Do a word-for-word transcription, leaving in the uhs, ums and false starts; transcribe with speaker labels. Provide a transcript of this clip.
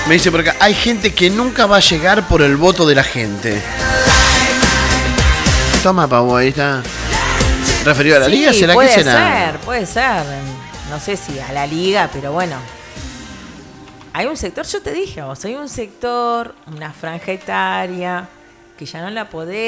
Speaker 1: Me dice por acá, hay gente que nunca va a llegar por el voto de la gente. Toma, Pau, ahí está. ¿Referido a la
Speaker 2: sí,
Speaker 1: liga? ¿Será
Speaker 2: puede
Speaker 1: que será?
Speaker 2: ser, puede ser. No sé si a la liga, pero bueno. Hay un sector, yo te dije a vos, hay un sector, una franja etaria, que ya no la podés